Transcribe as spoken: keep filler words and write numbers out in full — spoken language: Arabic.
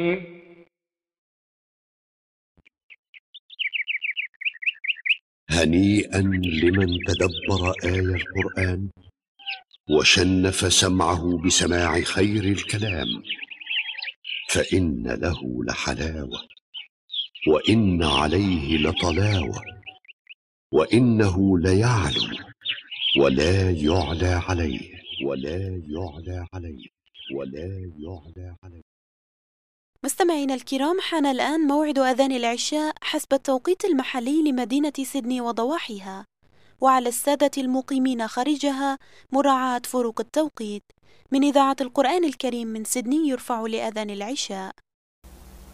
هنيئا لمن تدبر آي القرآن وشنف سمعه بسماع خير الكلام، فإن له لحلاوة وإن عليه لطلاوة، وإنه ليعلو ولا يعلى عليه ولا يعلى عليه ولا يعلى عليه. مستمعينا الكرام، حان الآن موعد أذان العشاء حسب التوقيت المحلي لمدينة سيدني وضواحيها، وعلى السادة المقيمين خارجها مراعاة فروق التوقيت. من إذاعة القرآن الكريم من سيدني يرفع لأذان العشاء.